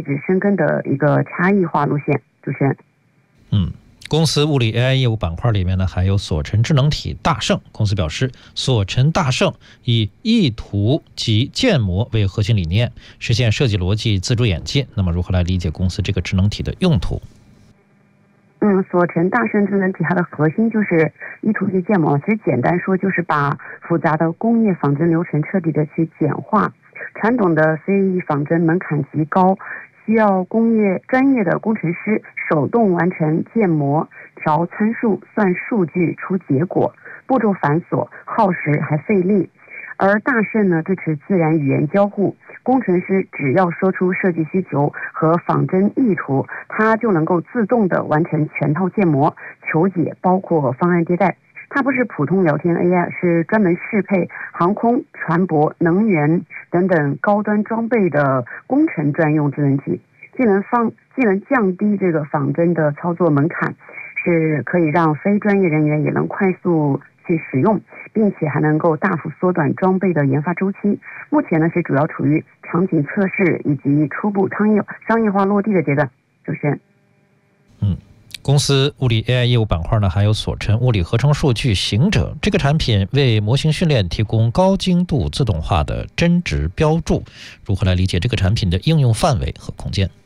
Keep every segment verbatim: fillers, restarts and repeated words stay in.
直深耕的一个差异化路线。主持人， 嗯。公司物理 A I 业务板块里面呢，还有索尘智能体大圣。公司表示，索尘大圣以意图及建模为核心理念，实现设计逻辑自主演进。那么，如何来理解公司这个智能体的用途？ 嗯，索尘大圣智能体它的核心就是意图及建模，其实简单说就是把复杂的工业仿真流程彻底的去简化。传统的 C A E 仿真门槛极高，需要工业专业的工程师手动完成建模、调参数、算数据、出结果，步骤繁琐、耗时还费力。而大圣呢，支持自然语言交互，工程师只要说出设计需求和仿真意图，它就能够自动的完成全套建模、求解，包括方案迭代。它不是普通聊天 A I， 是专门适配航空、船舶、能源等等高端装备的工程专用智能体，既能放既能降低这个仿真的操作门槛，是可以让非专业人员也能快速去使用，并且还能够大幅缩短装备的研发周期。目前呢是主要处于场景测试以及初步商业商业化落地的阶段。主持人， 嗯。公司物理 A I 业务板块呢，还有索尘物理合成数据行者这个产品，为模型训练提供高精度自动化的真值标注。如何来理解这个产品的应用范围和空间？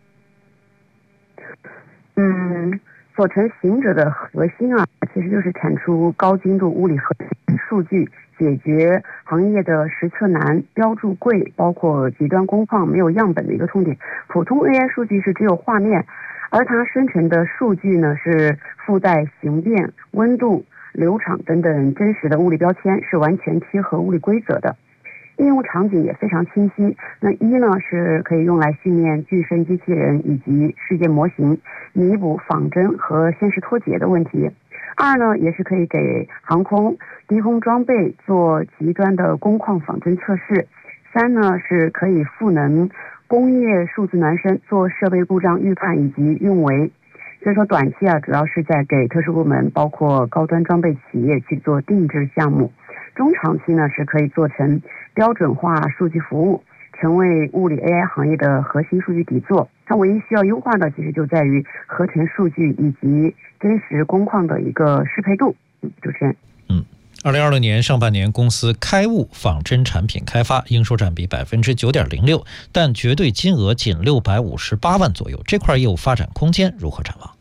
嗯，索尘行者的核心啊，其实就是产出高精度物理合成数据，解决行业的实测难、标注贵，包括极端工况没有样本的一个痛点。普通 A I 数据是只有画面，而它生成的数据呢是附带形变、温度、流场等等真实的物理标签，是完全贴合物理规则的。应用场景也非常清晰。那一呢是可以用来训练具身机器人以及世界模型，弥补仿真和现实脱节的问题。二呢也是可以给航空、低空装备做极端的工况仿真测试。三呢是可以赋能工业数字孪生做设备故障预判以及运维。所以说短期啊，主要是在给特殊部门，包括高端装备企业去做定制项目。中长期呢，是可以做成标准化数据服务，成为物理 A I 行业的核心数据底座。它唯一需要优化的，其实就在于合成数据以及真实工况的一个适配度。主持人， 嗯。二零二六年上半年，公司开物仿真产品开发应收占比百分之九点零六，但绝对金额仅六百五十八万左右。这块业务发展空间如何展望？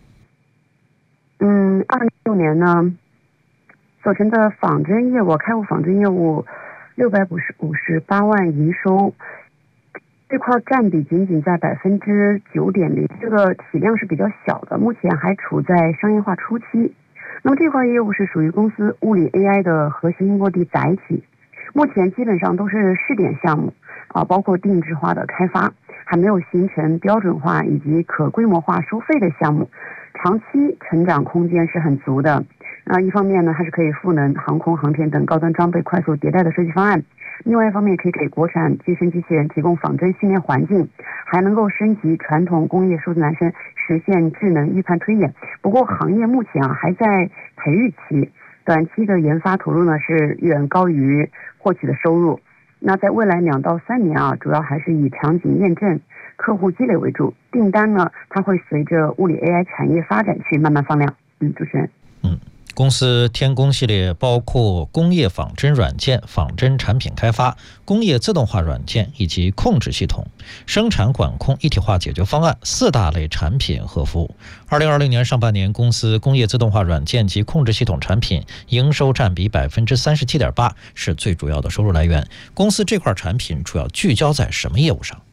嗯，二零一六年呢，索尘的仿真业务、开物仿真业务六百五十五十八万营收，这块占比仅仅在百分之九点零，这个体量是比较小的，目前还处在商业化初期。那么这块业务是属于公司物理 A I 的核心落地载体，目前基本上都是试点项目啊，包括定制化的开发，还没有形成标准化以及可规模化收费的项目，长期成长空间是很足的。啊，一方面呢，它是可以赋能航空航天等高端装备快速迭代的设计方案；另外一方面，可以给国产具身机器人提供仿真训练环境，还能够升级传统工业数字孪生，实现智能预判推演。不过，行业目前啊还在培育期，短期的研发投入呢是远高于获取的收入。那在未来两到三年啊，主要还是以场景验证、客户积累为主，订单呢它会随着物理 A I 产业发展去慢慢放量。嗯，主持人。 嗯。公司天工系列包括工业仿真软件、仿真产品开发、工业自动化软件以及控制系统、生产管控一体化解决方案四大类产品和服务。二零二零年上半年，公司工业自动化软件及控制系统产品营收占比百分之三十七点八，是最主要的收入来源。公司这块产品主要聚焦在什么业务上？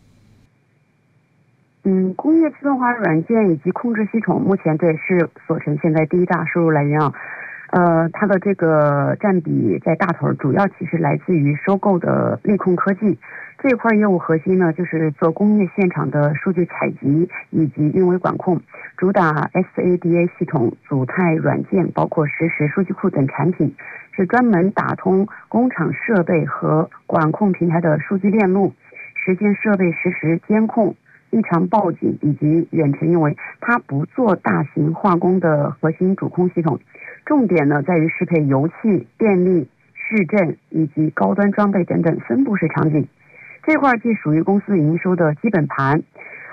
嗯，工业自动化软件以及控制系统目前对是索尘现在第一大收入来源啊。呃，它的这个占比在大头，主要其实来自于收购的力控科技这一块业务核心呢，就是做工业现场的数据采集以及运维管控，主打 S A D A 系统、组态软件，包括实时数据库等产品，是专门打通工厂设备和管控平台的数据链路，实现设备实时监控、异常报警以及远程运维。它不做大型化工的核心主控系统，重点呢在于适配油气、电力、市政以及高端装备等等分布式场景。这块既属于公司营收的基本盘，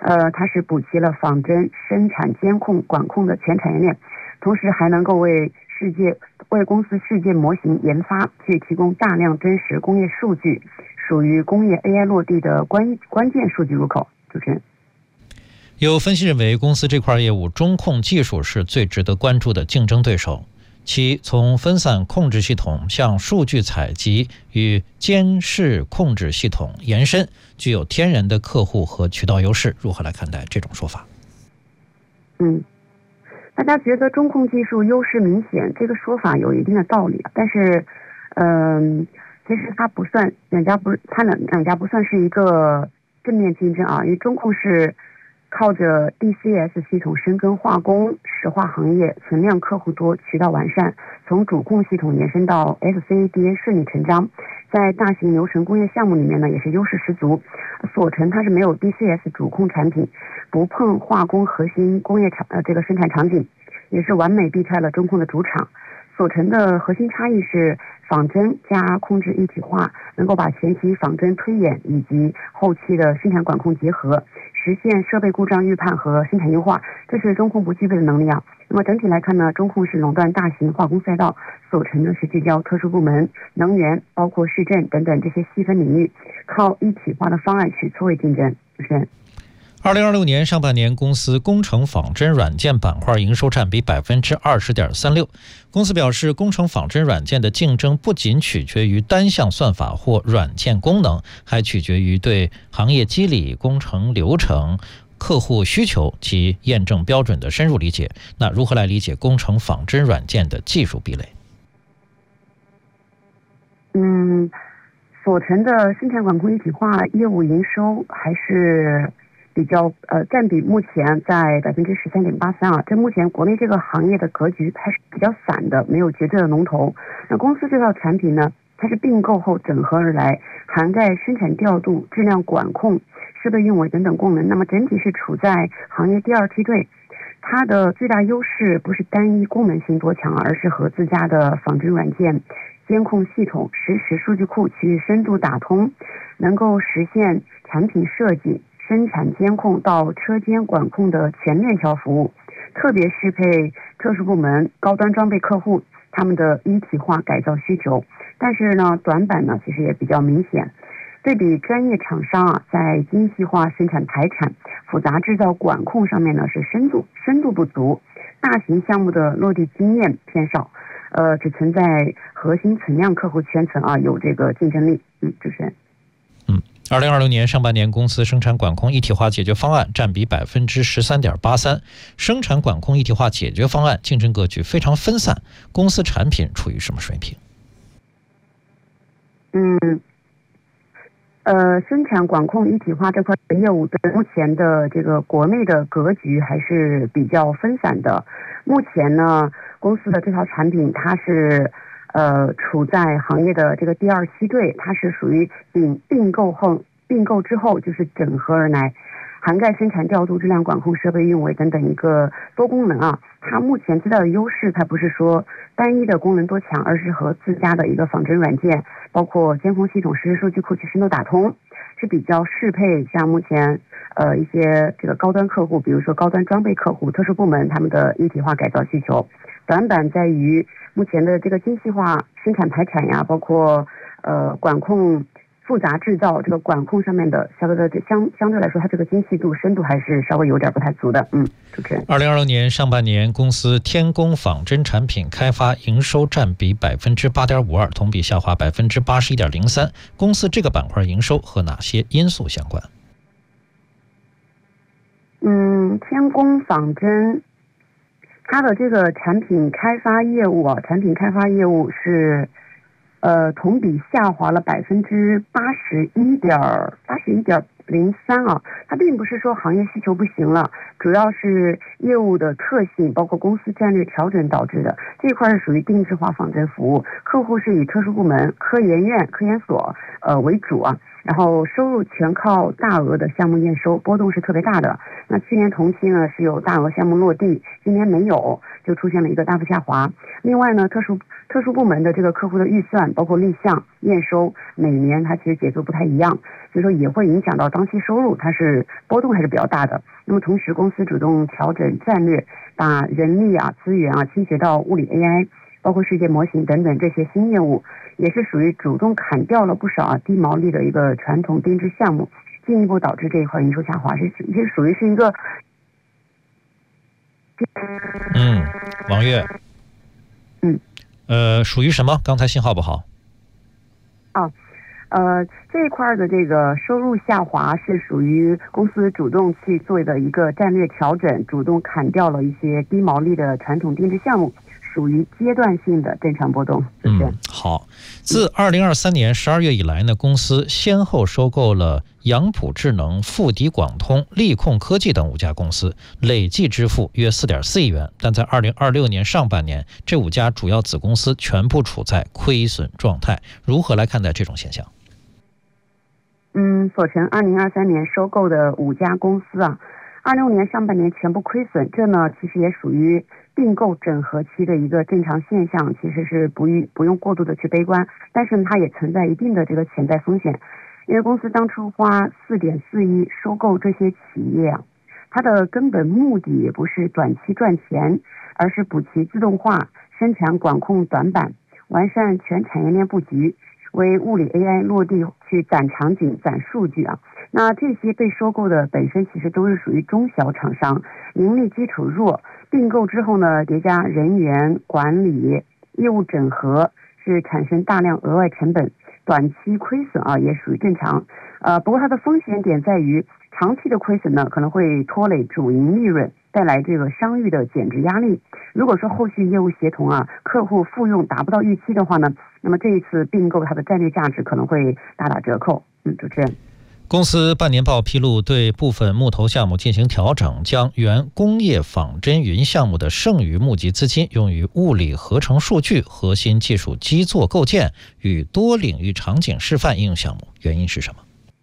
呃，它是补齐了仿真生产监控管控的全产业链，同时还能够为世界为公司世界模型研发去提供大量真实工业数据，属于工业 A I 落地的关关键数据入口。主持人。 有分析认为，公司这块业务中控技术是最值得关注的竞争对手。其从分散控制系统向数据采集与监视控制系统延伸，具有天然的客户和渠道优势。如何来看待这种说法？ 嗯，大家觉得中控技术优势明显，这个说法有一定的道理，但是，嗯、呃，其实它不算两家不是它两两家不算是一个正面竞争啊，因为中控是靠着 D C S 系统深耕化工、石化行业，存量客户多，渠道完善，从主控系统延伸到 S C A D A 顺理成章。在大型流程工业项目里面呢，也是优势十足。索成它是没有 D C S 主控产品，不碰化工核心工业场呃这个生产场景，也是完美避开了中控的主场。索成的核心差异是仿真加控制一体化，能够把前期仿真推演以及后期的生产管控结合，实现设备故障预判和生产优化，这是中控不具备的能力啊。那么整体来看呢，中控是垄断大型化工赛道，索成呢是聚焦特殊部门、能源、包括市政等等这些细分领域，靠一体化的方案去错位竞争。主持人。 二零二六年上半年，公司工程仿真软件板块营收占比百分之二十点三六。公司表示，工程仿真软件的竞争不仅取决于单项算法或软件功能，还取决于对行业机理、工程流程、客户需求及验证标准的深入理解。那如何来理解工程仿真软件的技术壁垒？ 嗯，索成的生产管控一体化业务营收还是比较呃占比目前在百分之十三点八三啊，这目前国内这个行业的格局它是比较散的，没有绝对的龙头。那公司这套产品呢，它是并购后整合而来，涵盖生产调度、质量管控、设备运维等等功能，那么整体是处在行业第二梯队。它的最大优势不是单一功能性多强，而是和自家的仿真软件、监控系统、实时数据库去深度打通，能够实现产品设计、生产监控到车间管控的全链条服务，特别适配特殊部门、高端装备客户他们的一体化改造需求。但是呢，短板呢其实也比较明显。对比专业厂商啊，在精细化生产排产、复杂制造管控上面呢是深度深度不足，大型项目的落地经验偏少，呃，只存在核心存量客户圈层啊有这个竞争力。嗯，主持人。 嗯，二零二六年上半年，公司生产管控一体化解决方案占比百分之十三点八三，生产管控一体化解决方案竞争格局非常分散，公司产品处于什么水平？ 嗯。呃，生产管控一体化这块业务的目前的这个国内的格局还是比较分散的。目前呢，公司的这套产品它是呃处在行业的这个第二梯队，它是属于并并购后并购之后就是整合而来，涵盖生产调度、质量管控、设备运维等等一个多功能啊。它目前最大的优势，它不是说单一的功能多强，而是和自家的一个仿真软件，包括监控系统、实时数据库去深度打通，是比较适配像目前呃一些这个高端客户，比如说高端装备客户、特殊部门他们的一体化改造需求。短板在于目前的这个精细化生产排产呀，包括呃管控复杂制造这个管控上面的相对的相相对来说，它这个精细度、深度还是稍微有点不太足的。嗯，主持人。 二零二六年上半年，公司天工仿真产品开发营收占比百分之八点五二，同比下滑百分之八十一点零三。公司这个板块营收和哪些因素相关？ 嗯，天工仿真，它的这个产品开发业务啊，产品开发业务是。呃，同比下滑了百分之八十一点八十一点零三啊，它并不是说行业需求不行了，主要是业务的特性，包括公司战略调整导致的。这一块是属于定制化仿真服务，客户是以特殊部门、科研院、科研所呃为主啊。 然后收入全靠大额的项目验收，波动是特别大的。那去年同期呢是有大额项目落地，今年没有，就出现了一个大幅下滑。另外呢，特殊特殊部门的这个客户的预算，包括立项验收，每年它其实节奏不太一样，所以说也会影响到当期收入，它是波动还是比较大的。那么同时，公司主动调整战略，把人力啊资源啊倾斜到物理 A I， 包括世界模型等等这些新业务，也是属于主动砍掉了不少啊低毛利的一个传统定制项目，进一步导致这一块营收下滑，是这属于是一个。 嗯，王悦， 嗯， 呃，属于什么？刚才信号不好。 啊，呃，这一块的这个收入下滑是属于公司主动去做的一个战略调整，主动砍掉了一些低毛利的传统定制项目。属于阶段性的正常波动。 嗯，好。自二零二三年十二月以来呢，公司先后收购了杨浦智能、富迪广通、利控科技等五家公司，累计支付约四点四亿元。但在二零二六年上半年，这五家主要子公司全部处在亏损状态。如何来看待这种现象？ 嗯，所成二零二三年收购的五家公司啊，二六年上半年全部亏损，这呢其实也属于并购整合期的一个正常现象，其实是不用不用过度的去悲观，但是呢它也存在一定的这个潜在风险，因为公司当初花四点四亿收购这些企业啊，它的根本目的也不是短期赚钱，而是补齐自动化生产管控短板，完善全产业链布局，为物理 A I 落地去攒场景、攒数据啊。那这些被收购的本身其实都是属于中小厂商，盈利基础弱，并购之后呢，叠加人员管理、业务整合，是产生大量额外成本，短期亏损啊也属于正常。呃，不过它的风险点在于，长期的亏损呢可能会拖累主营利润，带来这个商誉的减值压力。如果说后续业务协同啊，客户复用达不到预期的话呢，那么这一次并购它的战略价值可能会大打折扣。嗯，主持人。 公司半年报披露，对部分募投项目进行调整，将原工业仿真云项目的剩余募集资金用于物理合成数据核心技术基座构建与多领域场景示范应用项目。原因是什么？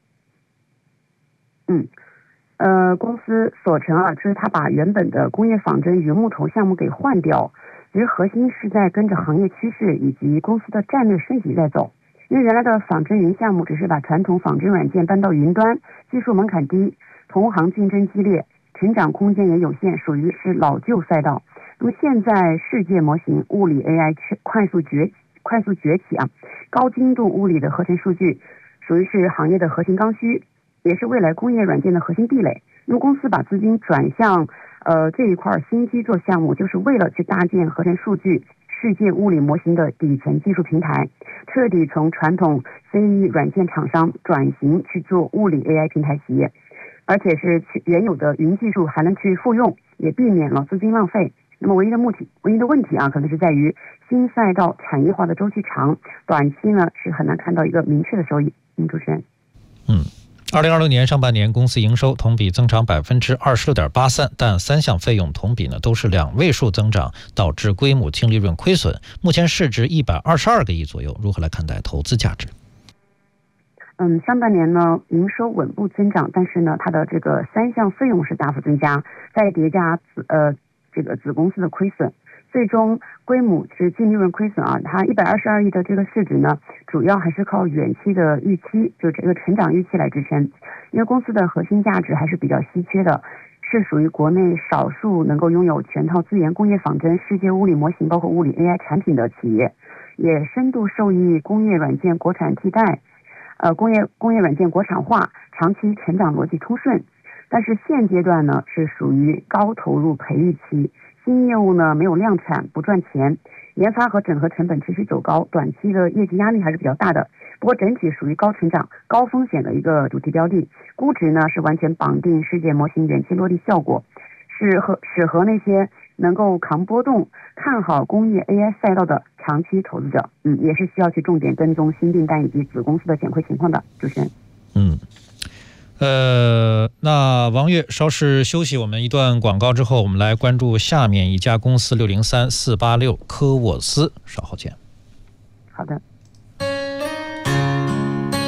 嗯，呃，公司所成啊，就是他把原本的工业仿真云募投项目给换掉，其实核心是在跟着行业趋势以及公司的战略升级在走。因为原来的仿真云项目只是把传统仿真软件搬到云端，技术门槛低，同行竞争激烈，成长空间也有限，属于是老旧赛道。那么现在世界模型、物理 A I 快速崛快速崛起啊，高精度物理的合成数据属于是行业的核心刚需，也是未来工业软件的核心壁垒。那么公司把资金转向呃这一块新基座项目，就是为了去搭建合成数据世界物理模型的底层技术平台，彻底从传统 C E 软件厂商转型去做物理 A I 平台企业，而且是原有的云技术还能去复用，也避免了资金浪费。那么唯一的目的唯一的问题啊，可能是在于新赛道产业化的周期长，短期呢是很难看到一个明确的收益。嗯，主持人。 嗯。二零二六年上半年，公司营收同比增长百分之二十六点八三，但三项费用同比呢都是两位数增长，导致归母净利润亏损。目前市值一百二十二个亿左右，如何来看待投资价值？ 嗯，上半年呢，营收稳步增长，但是呢，它的这个三项费用是大幅增加，再叠加子呃这个子公司的亏损。最终归母是净利润亏损啊，它一百二十二亿的这个市值呢，主要还是靠远期的预期，就这个成长预期来支撑。因为公司的核心价值还是比较稀缺的，是属于国内少数能够拥有全套资源工业仿真、世界物理模型，包括物理 A I 产品的企业，也深度受益工业软件国产替代，呃，工业工业软件国产化，长期成长逻辑通顺。但是现阶段呢，是属于高投入培育期。新业务呢没有量产，不赚钱，研发和整合成本持续走高，短期的业绩压力还是比较大的。不过整体属于高成长、高风险的一个主题标的，估值呢是完全绑定世界模型远期落地效果，是和适合那些能够扛波动、看好工业 A I 赛道的长期投资者。嗯，也是需要去重点跟踪新订单以及子公司的减亏情况的。主持人。 嗯。呃，那王悦稍事休息，我们一段广告之后，我们来关注下面一家公司六零三四八六科沃斯，稍后见。 好的。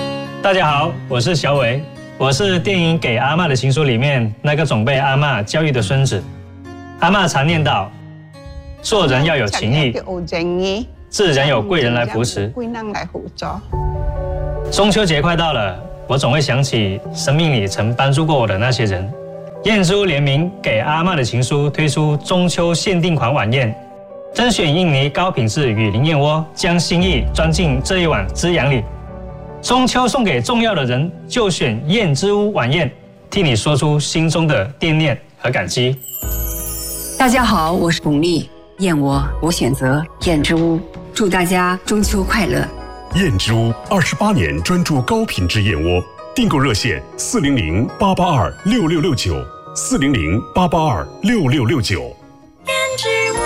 大家好，我是小伟，我是电影《给阿嬷的情书》里面那个总被阿嬷教育的孙子。阿嬷常念叨，做人要有情义，自然有贵人来扶持。中秋节快到了，我总会想起生命里曾帮助过我的那些人。燕之屋联名《给阿嬷的情书》推出中秋限定款晚宴，甄选印尼高品质雨林燕窝，将心意装进这一碗滋养里。中秋送给重要的人，就选燕之屋晚宴，替你说出心中的惦念和感激。 大家好，我是巩俐，燕窝我选择燕之屋，祝大家中秋快乐。 燕之屋二十八年专注高品质燕窝，订购热线四零零八八二六六六九四零零八八二六六六九。燕之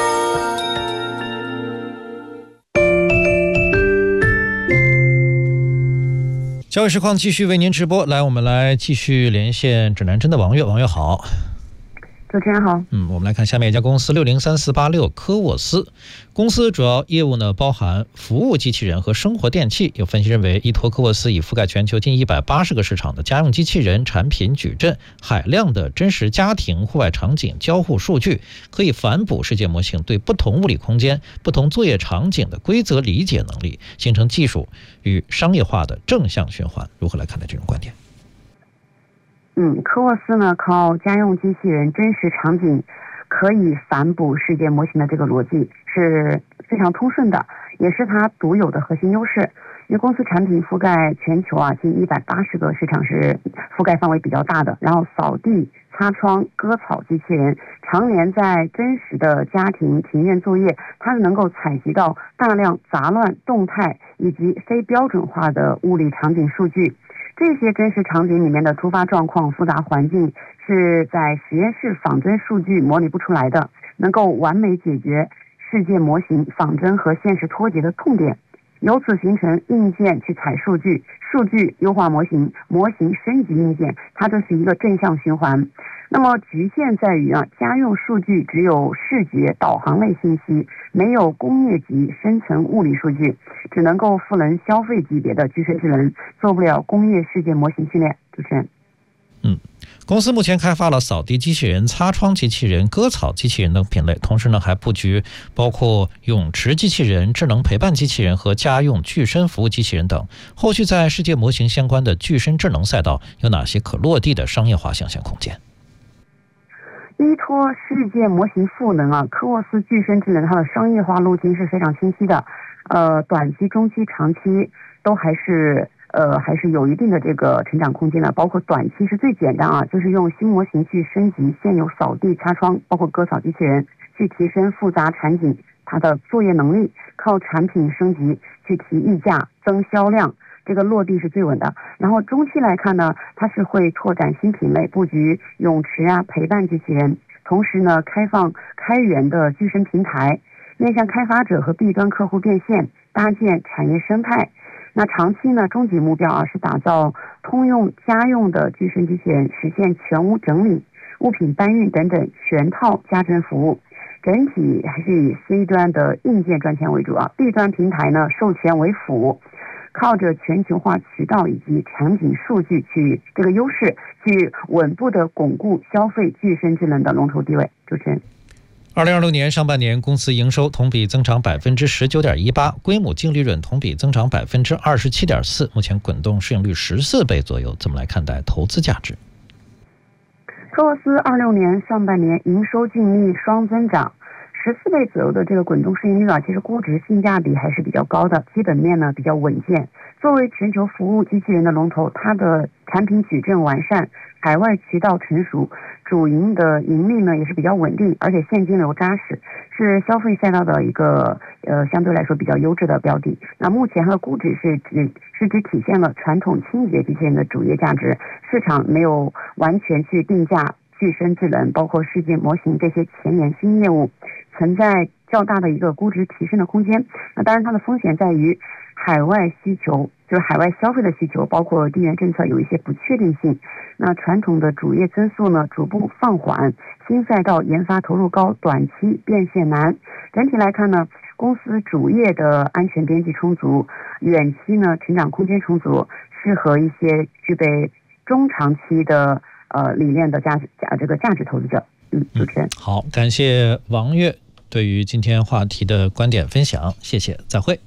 屋。交易实况继续为您直播，来，我们来继续连线指南针的王月，王月好。 主持人好。 嗯，我们来看下面一家公司六零三四八六科沃斯，公司主要业务呢包含服务机器人和生活电器。有分析认为，依托科沃斯已覆盖全球近一百八十个市场的家用机器人产品矩阵，海量的真实家庭户外场景交互数据，可以反哺世界模型对不同物理空间、不同作业场景的规则理解能力，形成技术与商业化的正向循环。如何来看待这种观点？ 嗯，科沃斯呢靠家用机器人真实场景可以反哺世界模型的这个逻辑是非常通顺的，也是它独有的核心优势。因为公司产品覆盖全球啊近一百八十个市场，是覆盖范围比较大的。然后扫地、擦窗、割草机器人常年在真实的家庭庭院作业，它是能够采集到大量杂乱、动态以及非标准化的物理场景数据。这些真实场景里面的突发状况、复杂环境是在实验室仿真数据模拟不出来的，能够完美解决世界模型仿真和现实脱节的痛点，由此形成硬件去采数据，数据优化模型，模型升级硬件，它这是一个正向循环。那么局限在于啊，家用数据只有视觉导航类信息，没有工业级深层物理数据，只能够赋能消费级别的具身智能，做不了工业世界模型训练。主持人。 嗯，公司目前开发了扫地机器人、擦窗机器人、割草机器人等品类，同时呢还布局包括泳池机器人、智能陪伴机器人和家用具身服务机器人等。后续在世界模型相关的具身智能赛道有哪些可落地的商业化想象空间？ 依托世界模型赋能啊，科沃斯具身智能它的商业化路径是非常清晰的，呃，短期、中期、长期都还是呃还是有一定的这个成长空间的。包括短期是最简单啊，就是用新模型去升级现有扫地、擦窗，包括割草机器人，去提升复杂场景它的作业能力，靠产品升级去提溢价、增销量。这个落地是最稳的。然后中期来看呢，它是会拓展新品类，布局泳池啊、陪伴机器人，同时呢开放开源的具身平台，面向开发者和 B 端客户变现，搭建产业生态。那长期呢，终极目标啊是打造通用家用的具身机器人，实现全屋整理、物品搬运等等全套家政服务。整体还是以 C 端的硬件赚钱为主啊 ，B 端平台呢授权为辅。靠着全球化渠道以及场景数据去这个优势，去稳步的巩固消费具身智能的龙头地位。主持人。 二零二六年上半年，公司营收同比增长百分之十九点一八，规模净利润同比增长百分之二十七点四，目前滚动市盈率十四倍左右。怎么来看待投资价值？ 科沃斯二六年上半年营收净利双增长。十四倍左右的这个滚动市盈率啊，其实估值性价比还是比较高的，基本面呢比较稳健。作为全球服务机器人的龙头，它的产品矩阵完善，海外渠道成熟，主营的盈利呢也是比较稳定，而且现金流扎实，是消费赛道的一个呃相对来说比较优质的标的。那目前它的估值是指是指体现了传统清洁机器人的主业价值，市场没有完全去定价具身智能，包括世界模型这些前沿新业务，存在较大的一个估值提升的空间。那当然它的风险在于海外需求，就是海外消费的需求，包括地缘政策有一些不确定性。那传统的主业增速呢逐步放缓，新赛道研发投入高，短期变现难。整体来看呢，公司主业的安全边际充足，远期呢成长空间充足， 适合一些具备中长期的呃理念的价值价这个价值投资者。嗯，主持人。 好，感谢王悦对于今天话题的观点分享，谢谢，再会。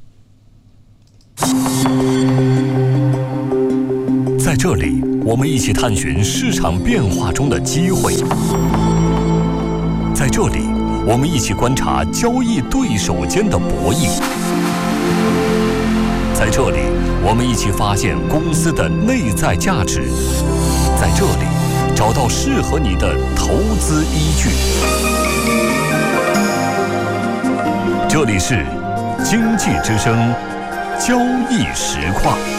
在这里，我们一起探寻市场变化中的机会。在这里，我们一起观察交易对手间的博弈。在这里，我们一起发现公司的内在价值。在这里，找到适合你的投资依据。这里是经济之声交易实况。